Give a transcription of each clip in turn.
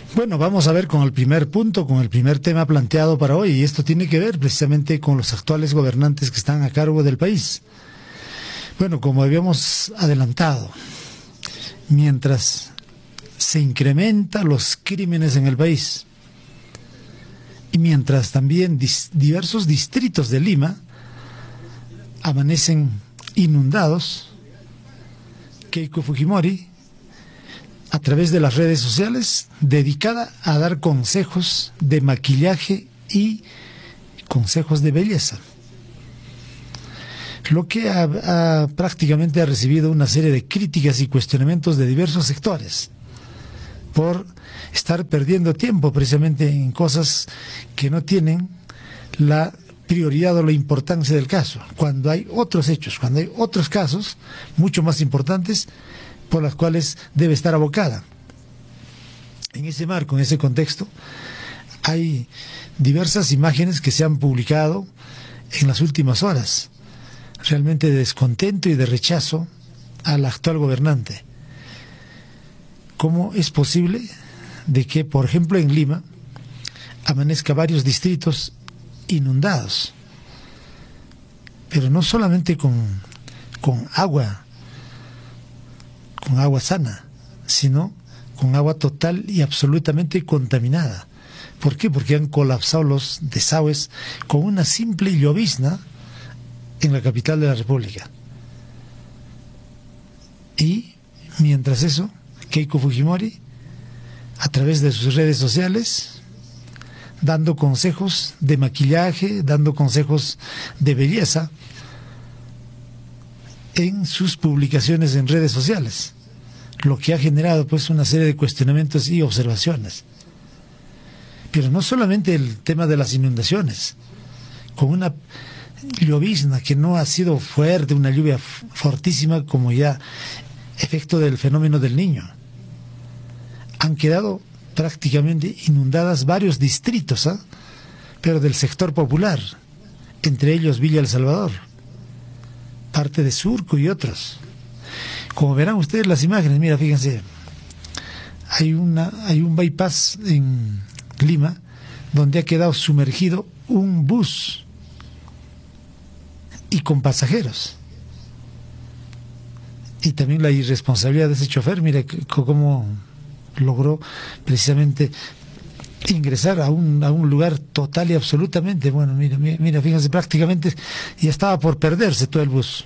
Bueno, vamos a ver con el primer punto, con el primer tema planteado para hoy, y esto tiene que ver precisamente con los actuales gobernantes que están a cargo del país. Bueno, como habíamos adelantado, mientras se incrementan los crímenes en el país y mientras también diversos distritos de Lima amanecen inundados, Keiko Fujimori, a través de las redes sociales, dedicada a dar consejos de maquillaje y consejos de belleza, lo que prácticamente ha recibido una serie de críticas y cuestionamientos de diversos sectores por estar perdiendo tiempo precisamente en cosas que no tienen la prioridad o la importancia del caso, cuando hay otros hechos, cuando hay otros casos mucho más importantes por las cuales debe estar abocada. En ese marco, en ese contexto, hay diversas imágenes que se han publicado en las últimas horas, realmente de descontento y de rechazo al actual gobernante. ¿Cómo es posible de que, por ejemplo, en Lima amanezca varios distritos inundados, pero no solamente con agua sana, sino con agua total y absolutamente contaminada? ¿Por qué? Porque han colapsado los desagües con una simple llovizna en la capital de la República. Y mientras eso, Keiko Fujimori, a través de sus redes sociales, dando consejos de maquillaje, dando consejos de belleza en sus publicaciones en redes sociales, lo que ha generado pues una serie de cuestionamientos y observaciones. Pero no solamente el tema de las inundaciones, con una llovizna que no ha sido fuerte, una lluvia fortísima como ya efecto del fenómeno del Niño. Han quedado prácticamente inundadas varios distritos, pero del sector popular, entre ellos Villa El Salvador, parte de Surco y otros. Como verán ustedes las imágenes, mira, fíjense, hay un bypass en Lima donde ha quedado sumergido un bus y con pasajeros. Y también la irresponsabilidad de ese chofer, mire cómo logró precisamente ingresar a un lugar total y absolutamente, bueno, mira, fíjense, prácticamente ya estaba por perderse todo el bus.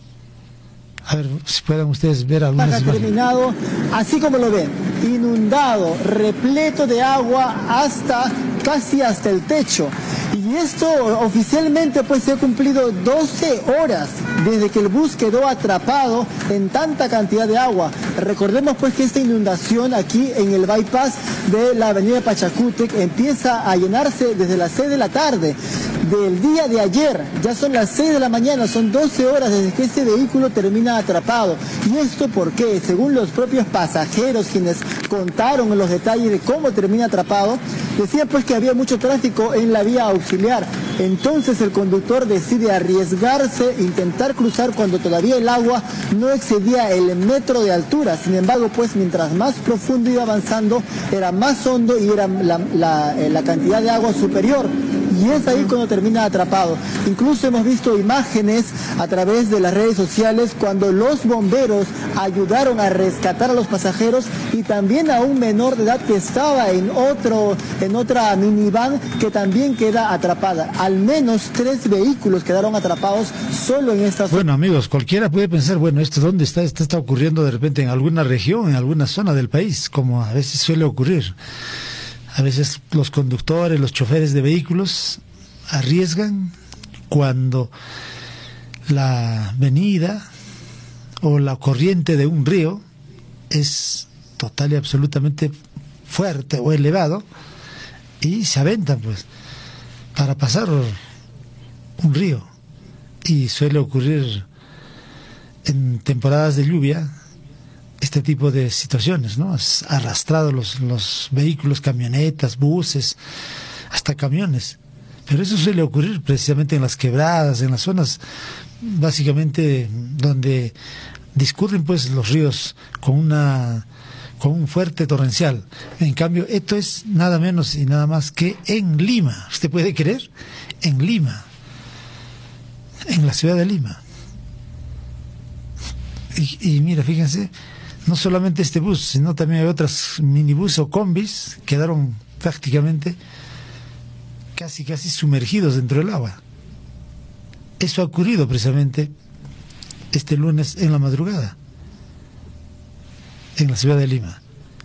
A ver si puedan ustedes ver algunas imágenes. Terminado, así como lo ven, inundado, repleto de agua casi hasta el techo. Y esto oficialmente pues se ha cumplido 12 horas desde que el bus quedó atrapado en tanta cantidad de agua. Recordemos pues que esta inundación aquí en el bypass de la avenida Pachacútec empieza a llenarse desde las 6 de la tarde del día de ayer. Ya son las 6 de la mañana, son 12 horas desde que este vehículo termina atrapado. ¿Y esto por qué? Según los propios pasajeros, quienes contaron los detalles de cómo termina atrapado, decían pues que había mucho tráfico en la vía auxiliar. Entonces el conductor decide arriesgarse, intentar cruzar cuando todavía el agua no excedía el metro de altura. Sin embargo, pues mientras más profundo iba avanzando, era más hondo y era la cantidad de agua superior. Y es ahí cuando termina atrapado. Incluso hemos visto imágenes a través de las redes sociales cuando los bomberos ayudaron a rescatar a los pasajeros y también a un menor de edad que estaba en otra minivan que también queda atrapada. Al menos 3 vehículos quedaron atrapados solo en esta zona. Bueno, amigos, cualquiera puede pensar, bueno, ¿esto dónde está? Esto está ocurriendo de repente en alguna región, en alguna zona del país, como a veces suele ocurrir. A veces los conductores, los choferes de vehículos arriesgan cuando la avenida o la corriente de un río es total y absolutamente fuerte o elevado y se aventan pues para pasar un río. Y suele ocurrir en temporadas de lluvia este tipo de situaciones, ¿no? Has arrastrado los vehículos, camionetas, buses, hasta camiones. Pero eso suele ocurrir precisamente en las quebradas, en las zonas básicamente donde discurren pues los ríos con con un fuerte torrencial. En cambio, esto es nada menos y nada más que en Lima. ¿Usted puede creer? En Lima, en la ciudad de Lima. Y mira, fíjense, no solamente este bus, sino también hay otras minibús o combis quedaron prácticamente casi sumergidos dentro del agua. Eso ha ocurrido precisamente este lunes en la madrugada en la ciudad de Lima.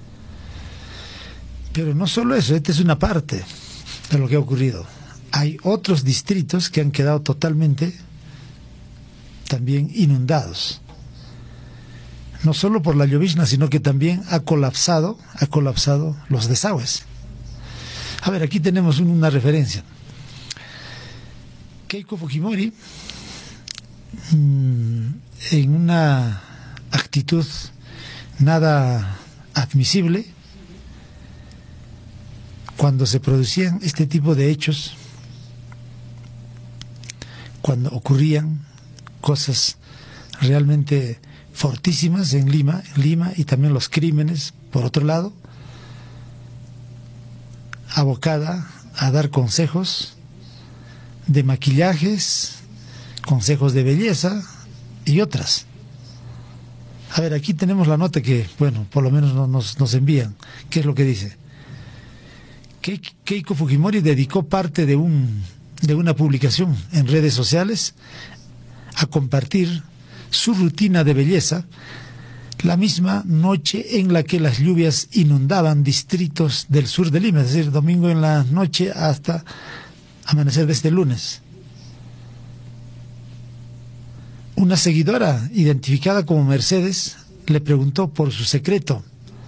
Pero no solo eso, esta es una parte de lo que ha ocurrido. Hay otros distritos que han quedado totalmente también inundados. No solo por la llovizna, sino que también ha colapsado los desagües. A ver, aquí tenemos una referencia. Keiko Fujimori, en una actitud nada admisible, cuando se producían este tipo de hechos, cuando ocurrían cosas realmente fortísimas en Lima y también los crímenes, por otro lado, abocada a dar consejos de maquillajes, consejos de belleza y otras. A ver, aquí tenemos la nota que, bueno, por lo menos nos envían. ¿Qué es lo que dice? Keiko Fujimori dedicó parte de una publicación en redes sociales a compartir su rutina de belleza la misma noche en la que las lluvias inundaban distritos del sur de Lima, es decir, domingo en la noche hasta amanecer de este lunes. Una seguidora identificada como Mercedes le preguntó por su secreto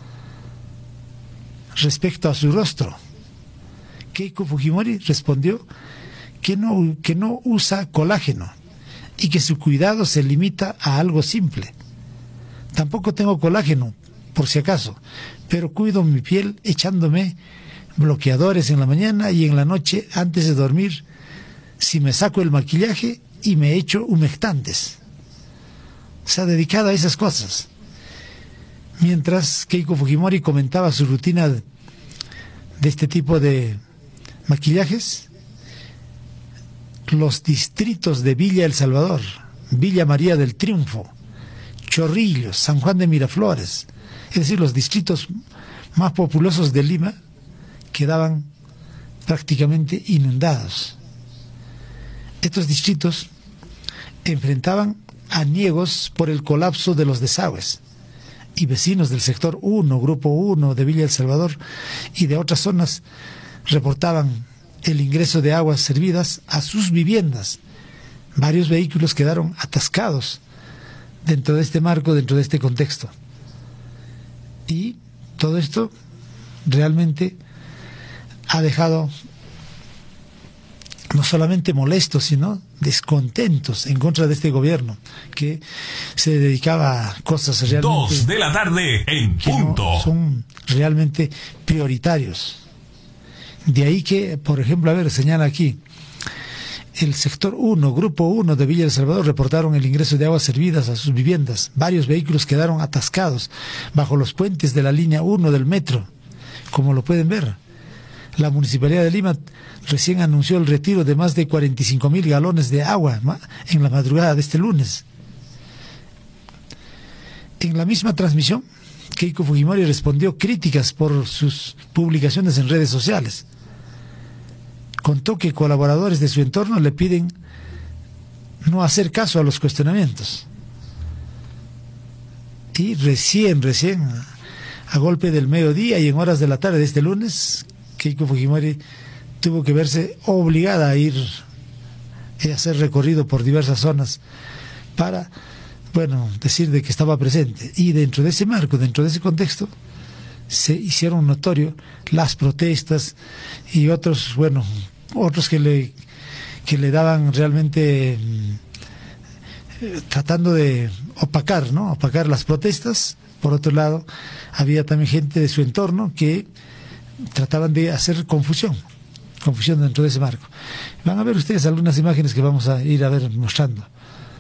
respecto a su rostro. Keiko Fujimori respondió que no usa colágeno y que su cuidado se limita a algo simple. Tampoco tengo colágeno, por si acaso, pero cuido mi piel echándome bloqueadores en la mañana y en la noche antes de dormir, si me saco el maquillaje y me echo humectantes. Se ha dedicado a esas cosas. Mientras Keiko Fujimori comentaba su rutina de este tipo de maquillajes, los distritos de Villa El Salvador, Villa María del Triunfo, Chorrillos, San Juan de Miraflores, es decir, los distritos más populosos de Lima, quedaban prácticamente inundados. Estos distritos enfrentaban aniegos por el colapso de los desagües, y vecinos del sector 1, Grupo 1 de Villa El Salvador y de otras zonas reportaban el ingreso de aguas servidas a sus viviendas. Varios vehículos quedaron atascados dentro de este marco, dentro de este contexto. Y todo esto realmente ha dejado no solamente molestos, sino descontentos en contra de este gobierno que se dedicaba a cosas realmente 2 de la tarde en punto. No son realmente prioritarios. De ahí que, por ejemplo, a ver, señala aquí, el sector 1, Grupo 1 de Villa El Salvador reportaron el ingreso de aguas servidas a sus viviendas. Varios vehículos quedaron atascados bajo los puentes de la línea 1 del metro, como lo pueden ver. La Municipalidad de Lima recién anunció el retiro de más de 45.000 galones de agua en la madrugada de este lunes. En la misma transmisión, Keiko Fujimori respondió críticas por sus publicaciones en redes sociales. Contó que colaboradores de su entorno le piden no hacer caso a los cuestionamientos. Y recién, a golpe del mediodía y en horas de la tarde de este lunes, Keiko Fujimori tuvo que verse obligada a ir a hacer recorrido por diversas zonas para, bueno, decir de que estaba presente. Y dentro de ese marco, dentro de ese contexto, se hicieron notorio las protestas y otros, bueno, otros que le daban realmente tratando de opacar, ¿no? Opacar las protestas. Por otro lado, había también gente de su entorno que trataban de hacer confusión dentro de ese marco. Van a ver ustedes algunas imágenes que vamos a ir a ver mostrando.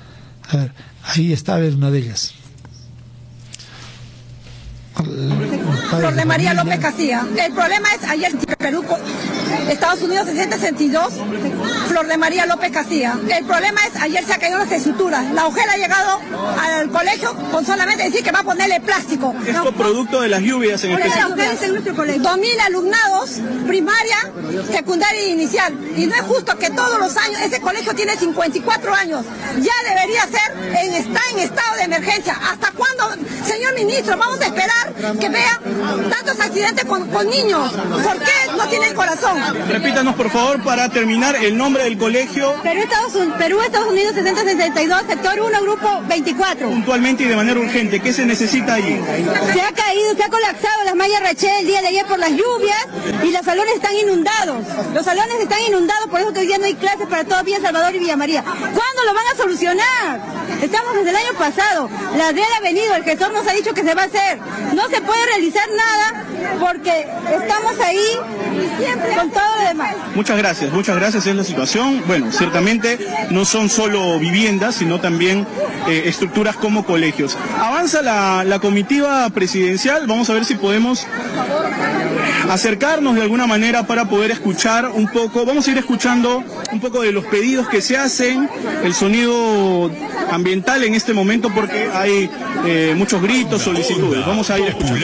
A ver, ahí está, a ver una de ellas. Flor de María López Casilla. El problema es ayer Perú, Estados Unidos 6062, Flor de María López Casilla. El problema es ayer se ha caído las estructuras. La mujer ha llegado al colegio con solamente decir que va a ponerle plástico. Esto producto de las lluvias en especial. 2000 alumnados, primaria, secundaria e inicial. Y no es justo que todos los años, ese colegio tiene 54 años. Ya debería ser, está en estado de emergencia. ¿Hasta cuándo, señor ministro? Vamos a esperar que vea tantos accidentes con niños. ¿Por qué no tienen corazón? Repítanos, por favor, para terminar, el nombre del colegio. Perú, Estados Unidos 6062, sector 1, grupo 24. Puntualmente y de manera urgente, ¿qué se necesita allí? Se ha caído, se ha colapsado las mallas Rachel el día de ayer por las lluvias y los salones están inundados. Los salones están inundados, por eso que hoy día no hay clases para todo Villa Salvador y Villa María. ¿Cuándo lo van a solucionar? Estamos desde el año pasado. La DEL ha venido, el gestor nos ha dicho que se va a hacer. No se puede realizar nada porque estamos ahí con todo lo demás. Muchas gracias, es la situación. Bueno, ciertamente no son solo viviendas, sino también estructuras como colegios. Avanza la comitiva presidencial, vamos a ver si podemos acercarnos de alguna manera para poder escuchar un poco, vamos a ir escuchando un poco de los pedidos que se hacen, el sonido ambiental en este momento porque hay muchos gritos, solicitudes. Vamos a ir escuchando.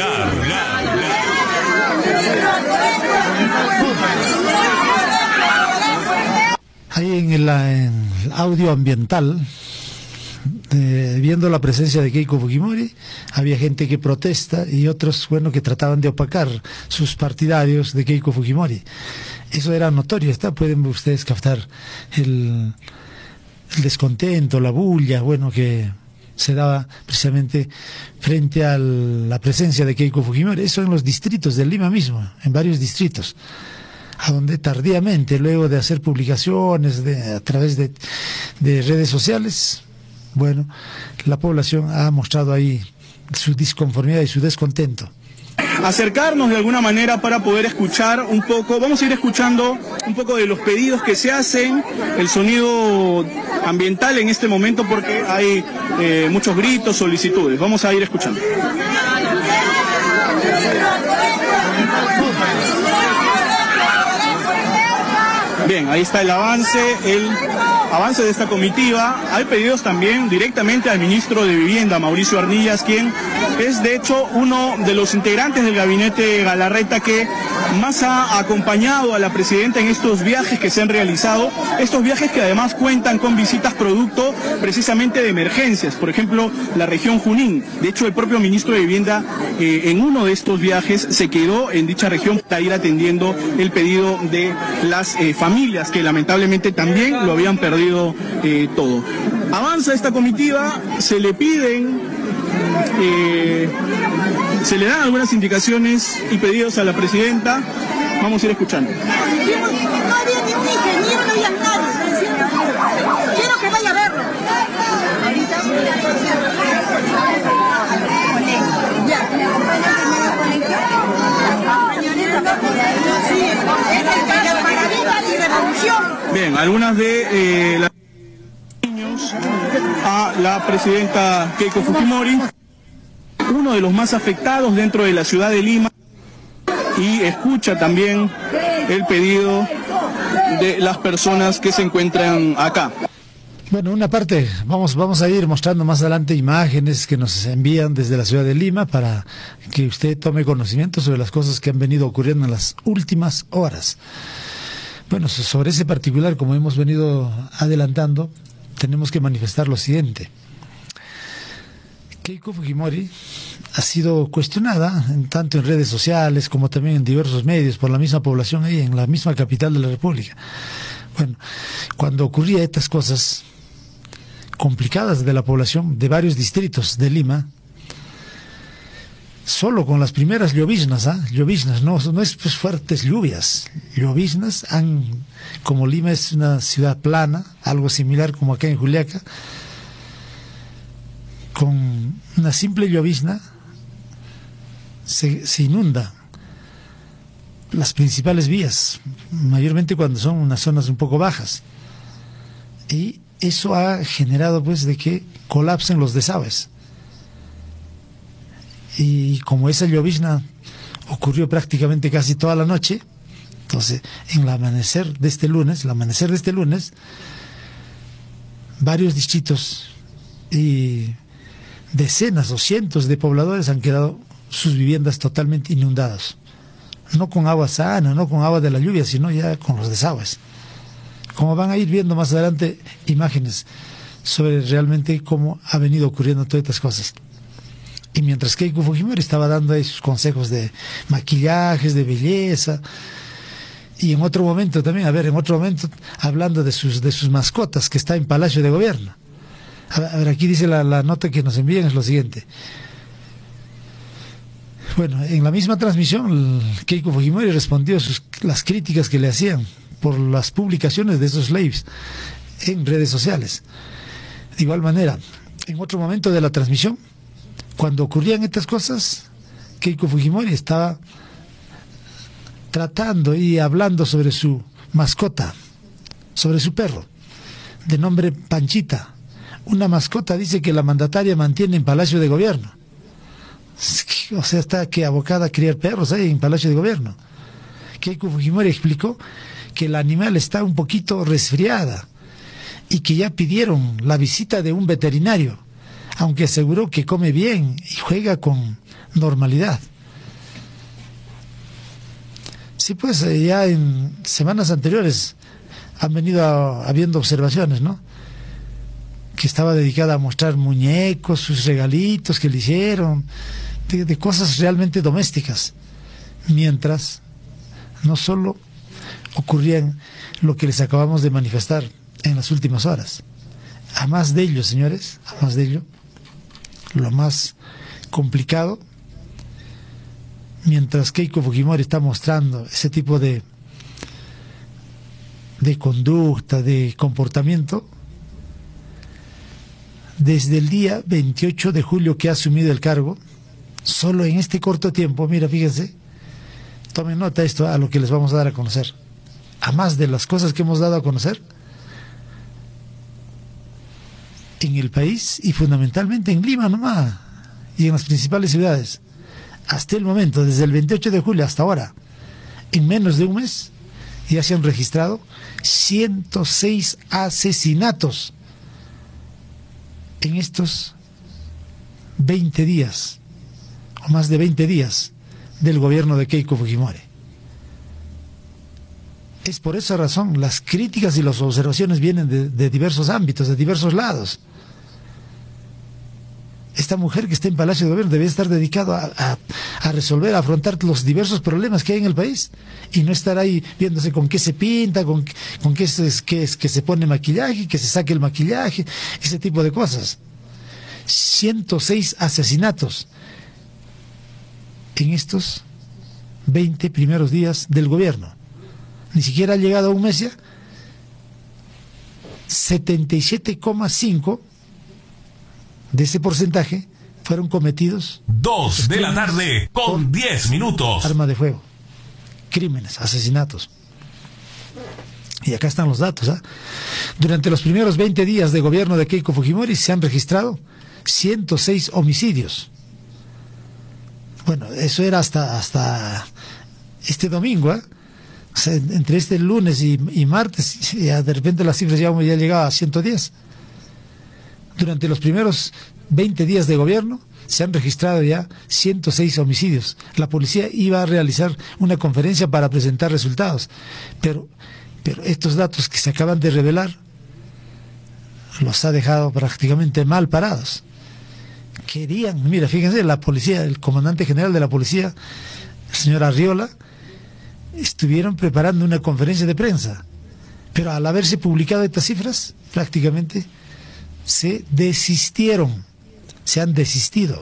Ahí en el audio ambiental, viendo la presencia de Keiko Fujimori, había gente que protesta y otros, bueno, que trataban de opacar sus partidarios de Keiko Fujimori. Eso era notorio, pueden ustedes captar el descontento, la bulla, bueno, que se daba precisamente frente a la presencia de Keiko Fujimori. Eso en los distritos de Lima mismo, en varios distritos, a donde tardíamente, luego de hacer publicaciones a través de redes sociales, bueno, la población ha mostrado ahí su disconformidad y su descontento. Acercarnos de alguna manera para poder escuchar un poco, vamos a ir escuchando un poco de los pedidos que se hacen, el sonido ambiental en este momento porque hay muchos gritos, solicitudes. Vamos a ir escuchando. Bien, ahí está el avance de esta comitiva. Hay pedidos también directamente al ministro de Vivienda, Mauricio Arnillas, quien es de hecho uno de los integrantes del gabinete Galarreta que más ha acompañado a la presidenta en estos viajes que se han realizado, estos viajes que además cuentan con visitas producto precisamente de emergencias, por ejemplo, la región Junín. De hecho, el propio ministro de Vivienda en uno de estos viajes se quedó en dicha región para ir atendiendo el pedido de las familias que lamentablemente también lo habían perdido todo. Avanza esta comitiva, se le piden, se le dan algunas indicaciones y pedidos a la presidenta. Vamos a ir escuchando. No había ni un ingeniero, no había nadie. Quiero que vaya a verlo. Bien, algunas de las niños a la presidenta Keiko Fujimori, uno de los más afectados dentro de la ciudad de Lima, y escucha también el pedido de las personas que se encuentran acá. Bueno, una parte, vamos a ir mostrando más adelante imágenes que nos envían desde la ciudad de Lima para que usted tome conocimiento sobre las cosas que han venido ocurriendo en las últimas horas. Bueno, sobre ese particular, como hemos venido adelantando, tenemos que manifestar lo siguiente. Keiko Fujimori ha sido cuestionada tanto en redes sociales como también en diversos medios por la misma población ahí en la misma capital de la República. Bueno, cuando ocurría estas cosas complicadas de la población de varios distritos de Lima, solo con las primeras lloviznas, lloviznas, no es pues fuertes lluvias, lloviznas como Lima es una ciudad plana, algo similar como acá en Juliaca, con una simple llovizna se inunda las principales vías, mayormente cuando son unas zonas un poco bajas, y eso ha generado pues de que colapsen los desagües. Y como esa llovizna ocurrió prácticamente casi toda la noche. Entonces, en el amanecer de este lunes, varios distritos y decenas o cientos de pobladores han quedado sus viviendas totalmente inundadas. No con agua sana, no con agua de la lluvia, sino ya con los desagües. Como van a ir viendo más adelante imágenes sobre realmente cómo ha venido ocurriendo todas estas cosas. Y mientras Keiko Fujimori estaba dando ahí sus consejos de maquillajes, de belleza, y en otro momento también, hablando de sus mascotas, que está en Palacio de Gobierno. A ver, aquí dice la nota que nos envían, es lo siguiente. Bueno, en la misma transmisión, Keiko Fujimori respondió las críticas que le hacían por las publicaciones de esos lives en redes sociales. De igual manera, en otro momento de la transmisión, cuando ocurrían estas cosas, Keiko Fujimori estaba tratando y hablando sobre su mascota, sobre su perro, de nombre Panchita. Una mascota, dice, que la mandataria mantiene en Palacio de Gobierno. O sea, está que abocada a criar perros ahí en Palacio de Gobierno. Keiko Fujimori explicó que el animal está un poquito resfriada y que ya pidieron la visita de un veterinario, aunque aseguró que come bien y juega con normalidad. Sí, pues ya en semanas anteriores han venido habiendo observaciones, ¿no? Que estaba dedicada a mostrar muñecos, sus regalitos que le hicieron, de cosas realmente domésticas, mientras no solo ocurrían lo que les acabamos de manifestar en las últimas horas. A más de ello, señores, a más de ello, lo más complicado, mientras Keiko Fujimori está mostrando ese tipo de conducta, de comportamiento, desde el día 28 de julio que ha asumido el cargo, solo en este corto tiempo, mira, fíjense, tomen nota de esto, a lo que les vamos a dar a conocer. A más de las cosas que hemos dado a conocer en el país y fundamentalmente en Lima nomás y en las principales ciudades, hasta el momento, desde el 28 de julio hasta ahora, en menos de un mes, ya se han registrado 106 asesinatos en estos 20 días, o más de 20 días, del gobierno de Keiko Fujimori. Es por esa razón, las críticas y las observaciones vienen de diversos ámbitos, de diversos lados. Esta mujer que está en Palacio de Gobierno debe estar dedicado a resolver, a afrontar los diversos problemas que hay en el país, y no estar ahí viéndose con qué se pinta, con qué se pone maquillaje, que se saque el maquillaje, ese tipo de cosas. 106 asesinatos en estos 20 primeros días del gobierno. Ni siquiera ha llegado a un mes ya. 77,5 de ese porcentaje fueron cometidos. 2 de la tarde con 10 minutos. Arma de fuego, crímenes, asesinatos. Y acá están los datos, ¿eh? Durante los primeros 20 días de gobierno de Keiko Fujimori se han registrado 106 homicidios. Bueno, eso era hasta este domingo, ¿eh? O sea, entre este lunes y martes, ya de repente las cifras ya llegaban a 110. Durante los primeros 20 días de gobierno se han registrado ya 106 homicidios. La policía iba a realizar una conferencia para presentar resultados, pero estos datos que se acaban de revelar los ha dejado prácticamente mal parados. Querían, mira, fíjense, la policía, el comandante general de la policía, el señor Arriola, estuvieron preparando una conferencia de prensa, pero al haberse publicado estas cifras, prácticamente se han desistido.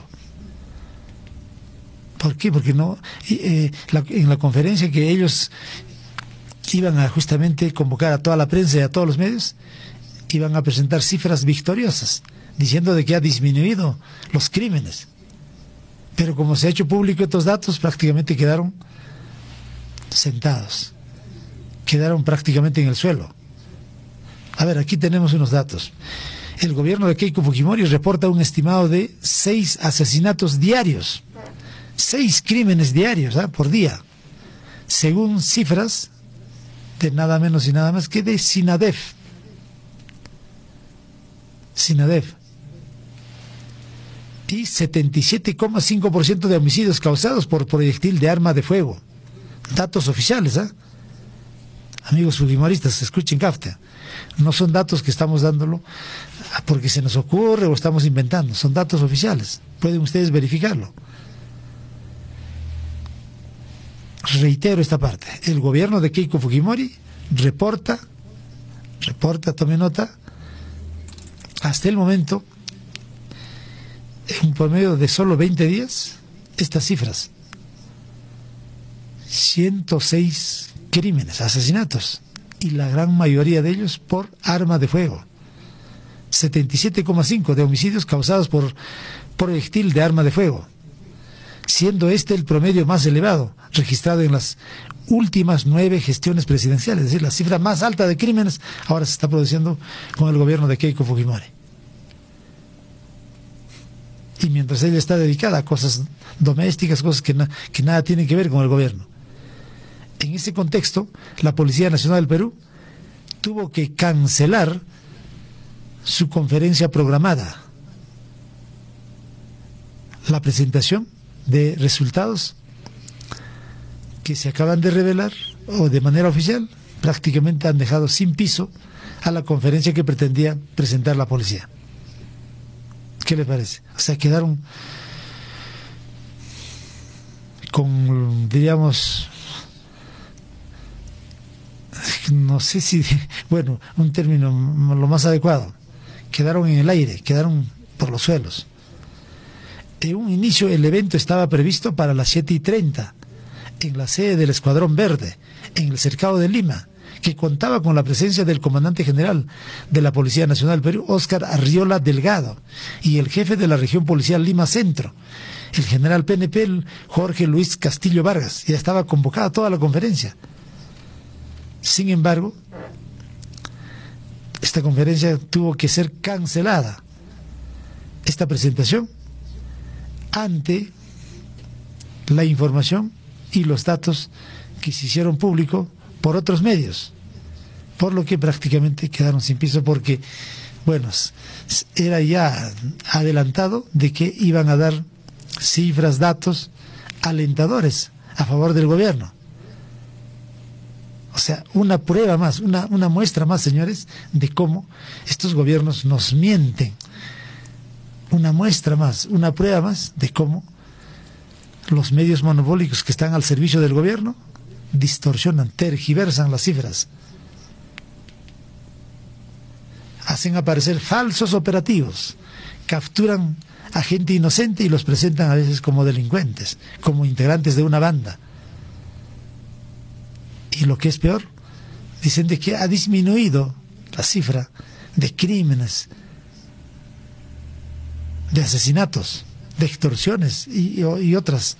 ¿Por qué? Porque no, en la conferencia que ellos iban a justamente convocar a toda la prensa y a todos los medios, iban a presentar cifras victoriosas, diciendo de que ha disminuido los crímenes. Pero como se ha hecho público estos datos, prácticamente quedaron sentados, quedaron prácticamente en el suelo. A ver, aquí tenemos unos datos. El gobierno de Keiko Fujimori reporta un estimado de 6 asesinatos diarios. 6 crímenes diarios por día, según cifras de nada menos y nada más que de SINADEF. Y 77,5% de homicidios causados por proyectil de arma de fuego. Datos oficiales, amigos fujimoristas, escuchen CAFTA. No son datos que estamos dándolo porque se nos ocurre o estamos inventando, son datos oficiales, pueden ustedes verificarlo. Reitero esta parte, el gobierno de Keiko Fujimori reporta, tome nota, hasta el momento, en un promedio de solo 20 días, estas cifras: 106 crímenes, asesinatos, y la gran mayoría de ellos por arma de fuego. 77,5 de homicidios causados por proyectil de arma de fuego, siendo este el promedio más elevado registrado en las últimas 9 gestiones presidenciales. Es decir, la cifra más alta de crímenes ahora se está produciendo con el gobierno de Keiko Fujimori. Y mientras ella está dedicada a cosas domésticas, cosas que nada tienen que ver con el gobierno. En ese contexto, la Policía Nacional del Perú tuvo que cancelar su conferencia programada. La presentación de resultados que se acaban de revelar, o de manera oficial, prácticamente han dejado sin piso a la conferencia que pretendía presentar la policía. ¿Qué le parece? O sea, quedaron con, diríamos, no sé si, bueno, un término lo más adecuado, quedaron en el aire, quedaron por los suelos. En un inicio el evento estaba previsto para las 7:30 en la sede del Escuadrón Verde, en el cercado de Lima, que contaba con la presencia del comandante general de la Policía Nacional del Perú, Óscar Arriola Delgado, y el jefe de la región policial Lima Centro, el general PNP Jorge Luis Castillo Vargas. Ya estaba convocada toda la conferencia. Sin embargo, esta conferencia tuvo que ser cancelada, esta presentación, ante la información y los datos que se hicieron público por otros medios, por lo que prácticamente quedaron sin piso, porque, bueno, era ya adelantado de que iban a dar cifras, datos alentadores a favor del gobierno. O sea, una prueba más, una muestra más, señores, de cómo estos gobiernos nos mienten. Una muestra más, una prueba más de cómo los medios monopólicos que están al servicio del gobierno distorsionan, tergiversan las cifras, hacen aparecer falsos operativos, capturan a gente inocente y los presentan a veces como delincuentes, como integrantes de una banda. Y lo que es peor, dicen de que ha disminuido la cifra de crímenes, de asesinatos, de extorsiones y otras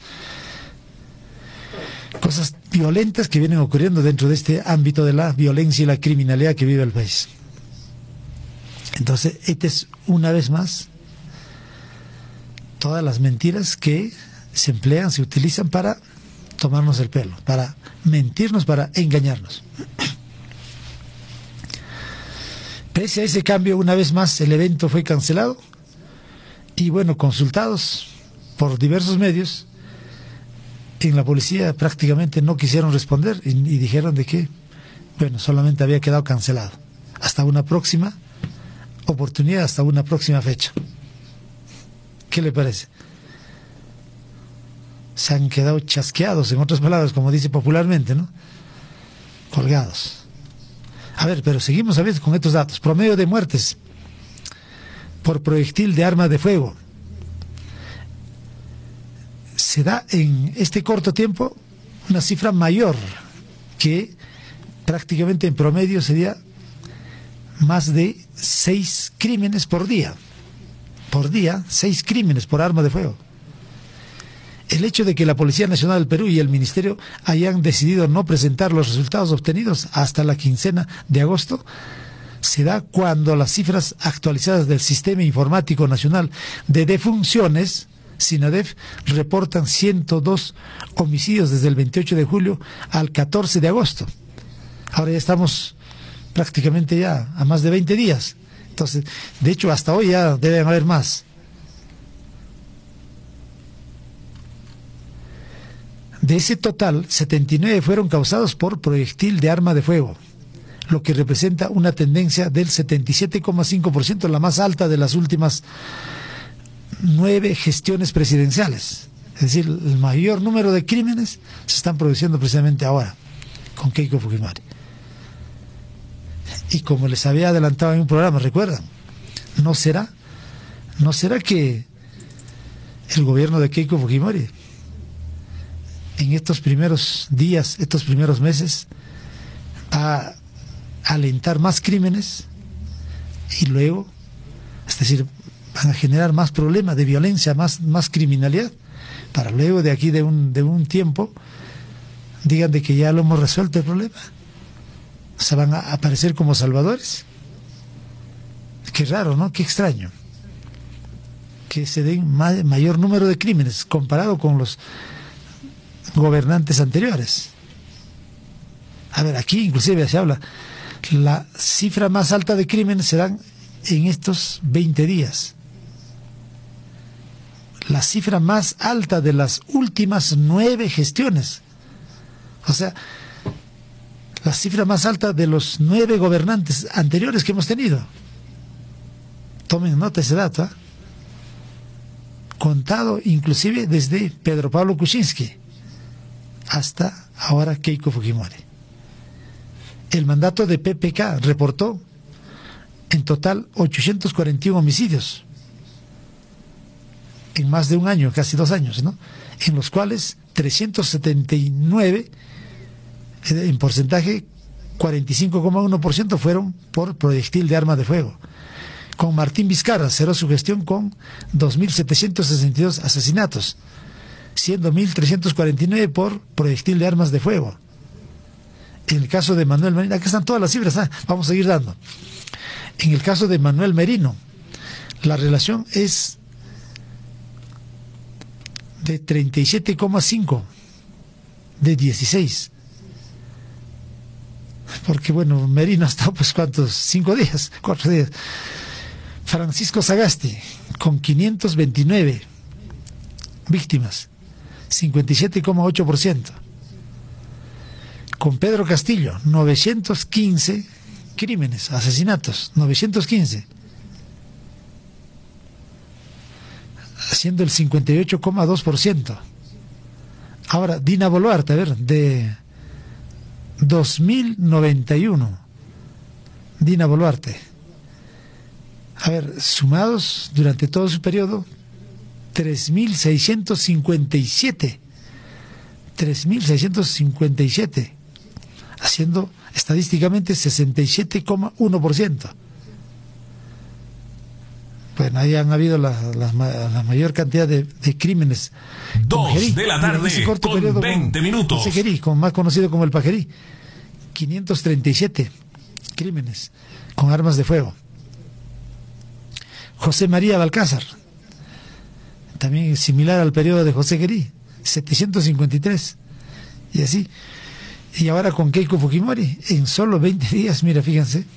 cosas violentas que vienen ocurriendo dentro de este ámbito de la violencia y la criminalidad que vive el país. Entonces, esta es una vez más todas las mentiras que se emplean, se utilizan para tomarnos el pelo, para mentirnos, para engañarnos. Pese a ese cambio, una vez más el evento fue cancelado y, bueno, consultados por diversos medios, en la policía prácticamente no quisieron responder y dijeron de que, bueno, solamente había quedado cancelado hasta una próxima oportunidad, hasta una próxima fecha. ¿Qué le parece? Se han quedado chasqueados, en otras palabras, como dice popularmente, ¿no? Colgados. A ver, pero seguimos a veces con estos datos. Promedio de muertes por proyectil de arma de fuego. Se da en este corto tiempo una cifra mayor, que prácticamente en promedio sería más de 6 crímenes por día. Por día, 6 crímenes por arma de fuego. El hecho de que la Policía Nacional del Perú y el Ministerio hayan decidido no presentar los resultados obtenidos hasta la quincena de agosto se da cuando las cifras actualizadas del Sistema Informático Nacional de Defunciones SINADEF reportan 102 homicidios desde el 28 de julio al 14 de agosto. Ahora ya estamos prácticamente ya a más de 20 días. Entonces, de hecho, hasta hoy ya deben haber más. De ese total, 79 fueron causados por proyectil de arma de fuego, lo que representa una tendencia del 77,5%, la más alta de las últimas 9 gestiones presidenciales. Es decir, el mayor número de crímenes se están produciendo precisamente ahora, con Keiko Fujimori. Y como les había adelantado en un programa, ¿recuerdan? ¿No será que el gobierno de Keiko Fujimori en estos primeros días, estos primeros meses, va a alentar más crímenes y luego, es decir, van a generar más problemas de violencia, más criminalidad, para luego de aquí de un tiempo digan de que ya lo hemos resuelto el problema? O sea, van a aparecer como salvadores. Qué raro, ¿no? Qué extraño que se den mayor número de crímenes comparado con los gobernantes anteriores. A ver, aquí inclusive se habla, la cifra más alta de crímenes se dan en estos 20 días. La cifra más alta de las últimas 9 gestiones. O sea, la cifra más alta de los 9 gobernantes anteriores que hemos tenido. Tomen nota de ese dato, ¿eh? Contado inclusive desde Pedro Pablo Kuczynski hasta ahora Keiko Fujimori. El mandato de PPK reportó en total 841 homicidios en más de un año, casi 2 años, ¿no? En los cuales 379, en porcentaje 45,1% fueron por proyectil de arma de fuego. Con Martín Vizcarra cerró su gestión con 2.762 asesinatos, siendo 1.349 por proyectil de armas de fuego. En el caso de Manuel Merino, aquí están todas las cifras, vamos a seguir dando. En el caso de Manuel Merino, la relación es de 37,5 de 16. Porque bueno, Merino ha estado pues ¿cuántos? 5 días, 4 días. Francisco Sagasti, con 529 víctimas, 57,8%. Con Pedro Castillo, 915 crímenes, asesinatos, 915. Haciendo el 58,2%. Ahora, Dina Boluarte, a ver, de 2091. Dina Boluarte. A ver, sumados durante todo su periodo, 3.657. 3.657. Haciendo estadísticamente 67,1%. Bueno, ahí han habido la mayor cantidad de crímenes. 2 de la tarde con 20 minutos. Pajerí, más conocido como el Pajerí. 537 crímenes con armas de fuego. José María Balcázar, también similar al periodo de José Gerí, 753. Y así. Y ahora con Keiko Fujimori, en solo 20 días, mira, fíjense.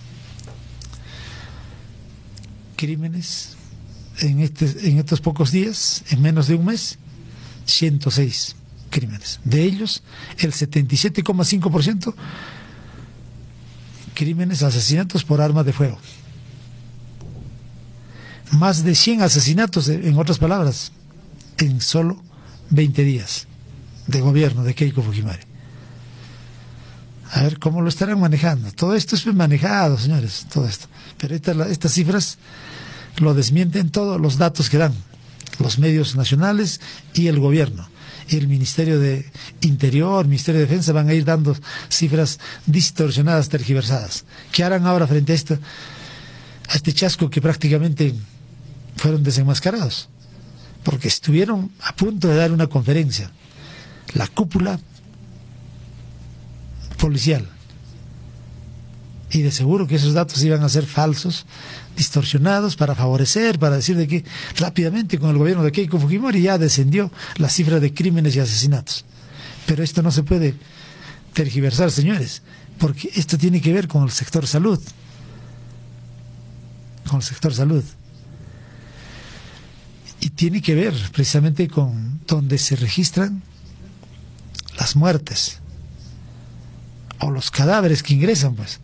Crímenes en estos pocos días, en menos de un mes, 106 crímenes. De ellos, el 77,5% crímenes, asesinatos por arma de fuego. Más de 100 asesinatos, en otras palabras, en solo 20 días de gobierno de Keiko Fujimori. A ver cómo lo estarán manejando. Todo esto es manejado, señores, todo esto. Pero estas cifras lo desmienten todos los datos que dan los medios nacionales y el gobierno. El Ministerio de Interior, Ministerio de Defensa van a ir dando cifras distorsionadas, tergiversadas. ¿Qué harán ahora frente a este chasco que prácticamente fueron desenmascarados? Porque estuvieron a punto de dar una conferencia, la cúpula policial, Y de seguro que esos datos iban a ser falsos, distorsionados para favorecer, para decir de que rápidamente con el gobierno de Keiko Fujimori ya descendió la cifra de crímenes y asesinatos. Pero esto no se puede tergiversar, señores, porque esto tiene que ver con el sector salud. Con el sector salud. Y tiene que ver precisamente con donde se registran las muertes o los cadáveres que ingresan, pues.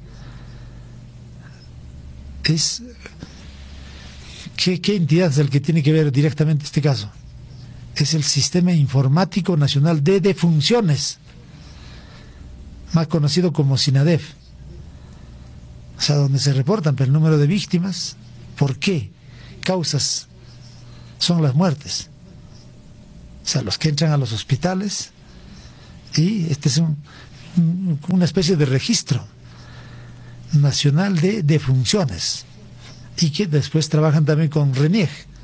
¿Qué entidad es el que tiene que ver directamente este caso? Es el Sistema Informático Nacional de Defunciones, más conocido como SINADEF. O sea, donde se reportan el número de víctimas, por qué causas son las muertes. O sea, los que entran a los hospitales, y este es una especie de registro nacional de defunciones, y que después trabajan también con RENIEG.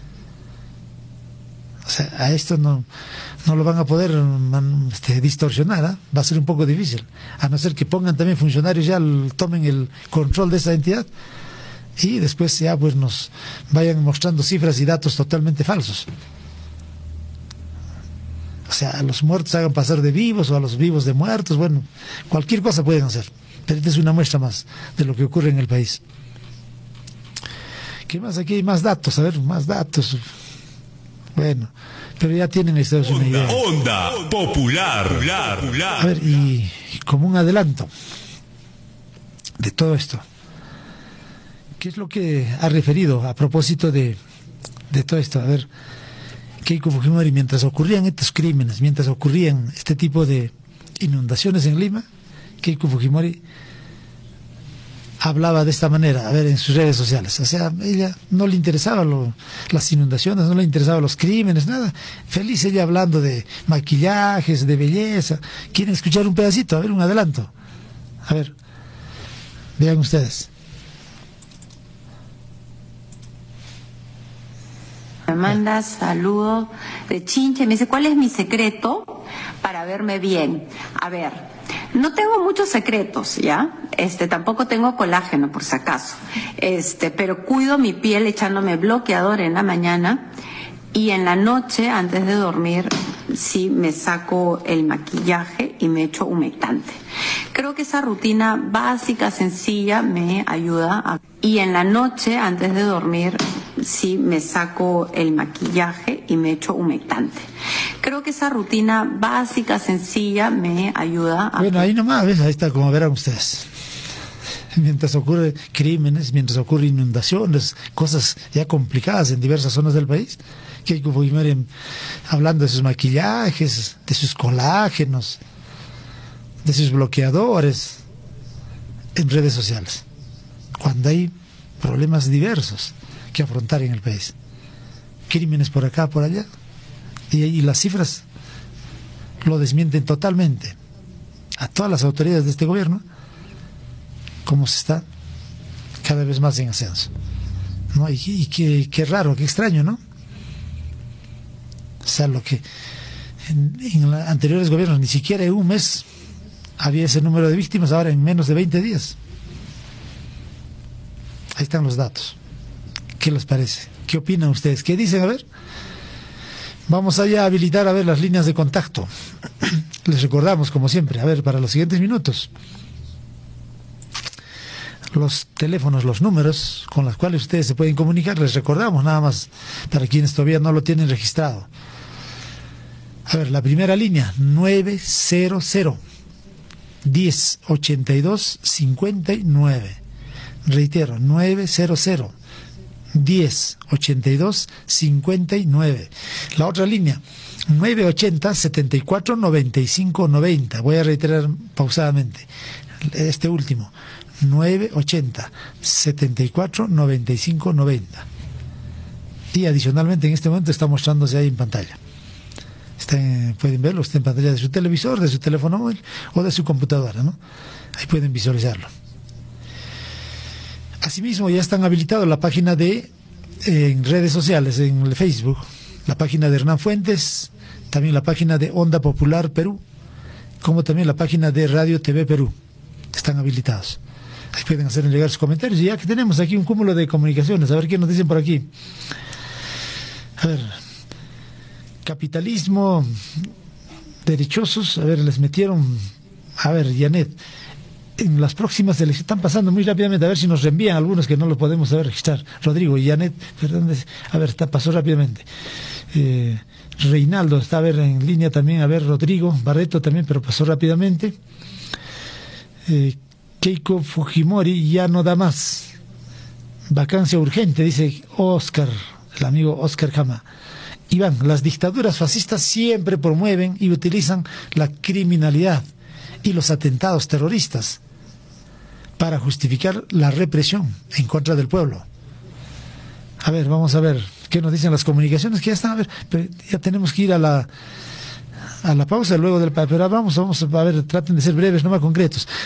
O sea, a esto no lo van a poder distorsionar, ¿eh? Va a ser un poco difícil, a no ser que pongan también funcionarios, ya tomen el control de esa entidad y después ya pues nos vayan mostrando cifras y datos totalmente falsos. O sea, a los muertos hagan pasar de vivos o a los vivos de muertos, bueno, cualquier cosa pueden hacer. Pero esta es una muestra más de lo que ocurre en el país. ¿Qué más? Aquí hay más datos, a ver, más datos. Bueno, pero ya tienen ustedes una idea. Onda Popular. A ver, y como un adelanto de todo esto, ¿qué es lo que ha referido a propósito de todo esto? A ver, Keiko Fujimori, mientras ocurrían estos crímenes, mientras ocurrían este tipo de inundaciones en Lima, Keiko Fujimori hablaba de esta manera, a ver, en sus redes sociales. O sea, ella no le interesaban las inundaciones, no le interesaban los crímenes, nada. Feliz ella hablando de maquillajes, de belleza. ¿Quieren escuchar un pedacito? A ver, un adelanto. A ver, vean ustedes. Me manda saludos de Chinche, me dice, ¿cuál es mi secreto para verme bien? A ver, no tengo muchos secretos, ¿ya? Tampoco tengo colágeno, por si acaso. Pero cuido mi piel echándome bloqueador en la mañana y en la noche, antes de dormir, sí me saco el maquillaje y me echo humectante. Creo que esa rutina básica, sencilla, me ayuda Y en la noche, antes de dormir, sí me saco el maquillaje y me echo humectante. Creo que esa rutina básica, sencilla, me ayuda a... Bueno, ahí nomás, ¿ves? Ahí está, como verán ustedes. Mientras ocurren crímenes, mientras ocurren inundaciones, cosas ya complicadas en diversas zonas del país, Keiko Fujimori hablando de sus maquillajes, de sus colágenos, de sus bloqueadores en redes sociales, cuando hay problemas diversos que afrontar en el país, crímenes por acá, por allá, y las cifras lo desmienten totalmente a todas las autoridades de este gobierno, como se está cada vez más en ascenso, ¿no? Y qué raro, qué extraño, ¿no? O sea, lo que en los anteriores gobiernos ni siquiera en un mes había ese número de víctimas, ahora en menos de 20 días. Ahí están los datos. ¿Qué les parece? ¿Qué opinan ustedes? ¿Qué dicen? A ver. Vamos allá a habilitar, a ver, las líneas de contacto. Les recordamos, como siempre, a ver, para los siguientes minutos, los teléfonos, los números con los cuales ustedes se pueden comunicar. Les recordamos nada más para quienes todavía no lo tienen registrado. A ver, la primera línea, 900 1082 59. Reitero, 900 1082 59. La otra línea, 980 74 95 90. Voy a reiterar pausadamente este último, 980 74 95 90. Y adicionalmente en este momento está mostrándose ahí en pantalla. Pueden verlo, está en pantalla de su televisor, de su teléfono móvil o de su computadora, ¿no? Ahí pueden visualizarlo. Asimismo, ya están habilitados la página en redes sociales, en el Facebook, la página de Hernán Fuentes, también la página de Onda Popular Perú, como también la página de Radio TV Perú. Están habilitados. Ahí pueden hacer llegar sus comentarios. Y ya que tenemos aquí un cúmulo de comunicaciones, a ver qué nos dicen por aquí. A ver, capitalismo, derechosos, a ver, les metieron, a ver, Janet, en las próximas elecciones, están pasando muy rápidamente, a ver si nos reenvían algunos que no lo podemos saber registrar. Rodrigo y Janet Fernández, a ver, pasó rápidamente. Reinaldo está a ver en línea también, a ver, Rodrigo Barreto también, pero pasó rápidamente. Keiko Fujimori ya no da más. Vacancia urgente, dice Oscar, el amigo Oscar Jama. Iván, las dictaduras fascistas siempre promueven y utilizan la criminalidad y los atentados terroristas para justificar la represión en contra del pueblo. A ver, vamos a ver qué nos dicen las comunicaciones, que ya están, a ver, pero ya tenemos que ir a la pausa luego del... Pero vamos a ver, traten de ser breves, no más concretos.